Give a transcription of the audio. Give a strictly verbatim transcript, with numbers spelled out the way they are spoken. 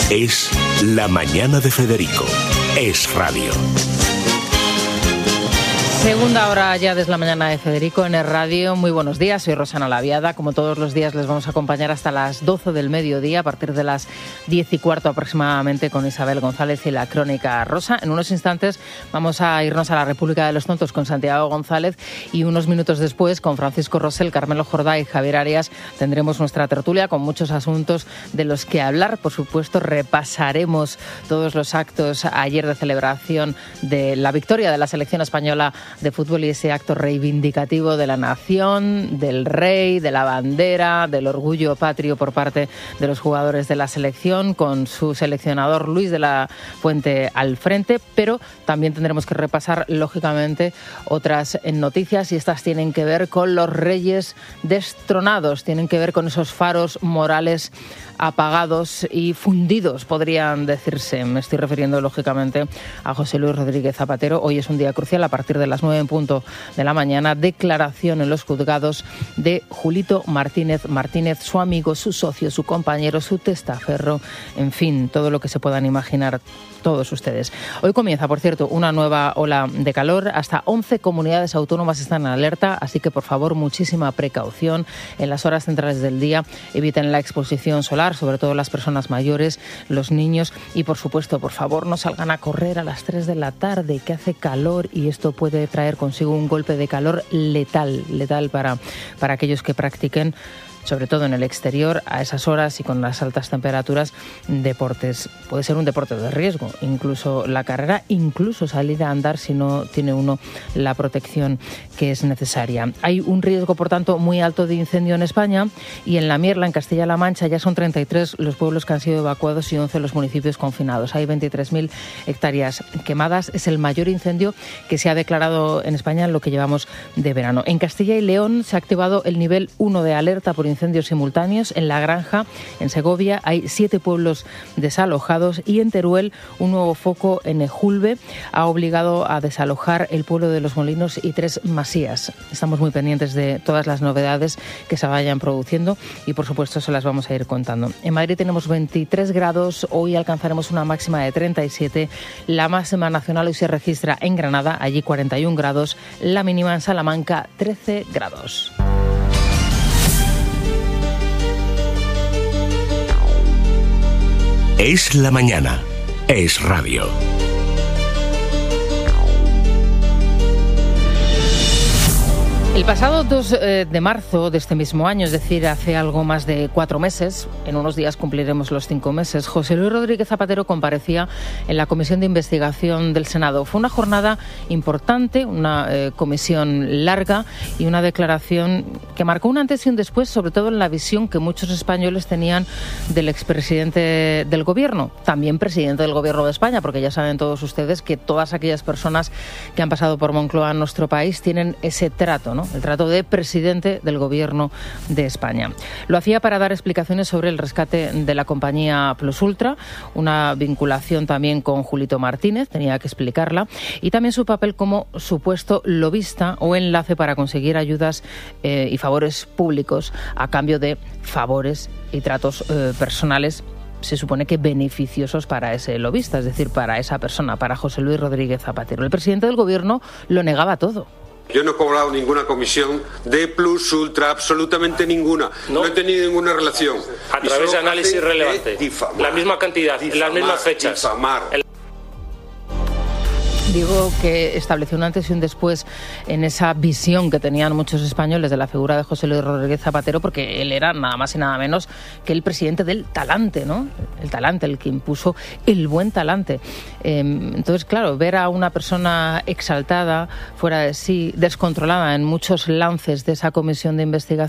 Es La Mañana de Federico. Es radio. Segunda hora ya desde La Mañana de Federico en el radio. Muy buenos días, soy Rosana Laviada. Como todos los días les vamos a acompañar hasta las doce del mediodía, a partir de las diez y cuarto aproximadamente, con Isabel González y la Crónica Rosa. En unos instantes vamos a irnos a la República de los Tontos con Santiago González y unos minutos después, con Francisco Rosell, Carmelo Jordá y Javier Arias, tendremos nuestra tertulia con muchos asuntos de los que hablar. Por supuesto, repasaremos todos los actos ayer de celebración de la victoria de la selección española de fútbol y ese acto reivindicativo de la nación, del rey, de la bandera, del orgullo patrio por parte de los jugadores de la selección, con su seleccionador Luis de la Fuente al frente, pero también tendremos que repasar, lógicamente, otras noticias, y estas tienen que ver con los reyes destronados, tienen que ver con esos faros morales apagados y fundidos, podrían decirse. Me estoy refiriendo, lógicamente, a José Luis Rodríguez Zapatero. Hoy es un día crucial, a partir de las nueve en punto de la mañana, declaración en los juzgados de Julito Martínez Martínez, su amigo, su socio, su compañero, su testaferro, en fin, todo lo que se puedan imaginar todos ustedes. Hoy comienza, por cierto, una nueva ola de calor. Hasta once comunidades autónomas están en alerta, así que, por favor, muchísima precaución en las horas centrales del día. Eviten la exposición solar, sobre todo las personas mayores, los niños, y, por supuesto, por favor, no salgan a correr a las tres de la tarde, que hace calor, y esto puede traer consigo un golpe de calor letal, letal para, para aquellos que practiquen, sobre todo en el exterior, a esas horas y con las altas temperaturas, deportes. Puede ser un deporte de riesgo, incluso la carrera, incluso salir a andar si no tiene uno la protección que es necesaria. Hay un riesgo, por tanto, muy alto de incendio en España, y en la Mierla, en Castilla-La Mancha, ya son treinta y tres los pueblos que han sido evacuados y once los municipios confinados. Hay veintitrés mil hectáreas quemadas. Es el mayor incendio que se ha declarado en España en lo que llevamos de verano. En Castilla y León se ha activado el nivel uno de alerta por incendios simultáneos. En La Granja, en Segovia, hay siete pueblos desalojados, y en Teruel un nuevo foco en Ejulbe ha obligado a desalojar el pueblo de Los Molinos y Tres Masías. Estamos muy pendientes de todas las novedades que se vayan produciendo y, por supuesto, se las vamos a ir contando. En Madrid tenemos veintitrés grados, hoy alcanzaremos una máxima de treinta y siete, la máxima nacional hoy se registra en Granada, allí cuarenta y un grados, la mínima en Salamanca trece grados. Es la mañana. Es radio. El pasado dos de marzo de este mismo año, es decir, hace algo más de cuatro meses, en unos días cumpliremos los cinco meses, José Luis Rodríguez Zapatero comparecía en la Comisión de Investigación del Senado. Fue una jornada importante, una eh, comisión larga y una declaración que marcó un antes y un después, sobre todo en la visión que muchos españoles tenían del expresidente del Gobierno, también presidente del Gobierno de España, porque ya saben todos ustedes que todas aquellas personas que han pasado por Moncloa en nuestro país tienen ese trato, ¿no? El trato de presidente del Gobierno de España. Lo hacía para dar explicaciones sobre el rescate de la compañía Plus Ultra, una vinculación también con Julito Martínez, tenía que explicarla, y también su papel como supuesto lobista o enlace para conseguir ayudas eh, y favores públicos a cambio de favores y tratos eh, personales, se supone que beneficiosos para ese lobista, es decir, para esa persona, para José Luis Rodríguez Zapatero. El presidente del Gobierno lo negaba todo. Yo no he cobrado ninguna comisión de Plus Ultra, absolutamente ninguna. No, no he tenido ninguna relación. A través de análisis relevante. Difamar, la misma cantidad, difamar, en las mismas fechas. Difamar. El... Digo que estableció un antes y un después en esa visión que tenían muchos españoles de la figura de José Luis Rodríguez Zapatero, porque él era nada más y nada menos que el presidente del talante, ¿no? El talante, el que impuso el buen talante. Eh, entonces, claro, ver a una persona exaltada, fuera de sí, descontrolada en muchos lances de esa comisión de investigación,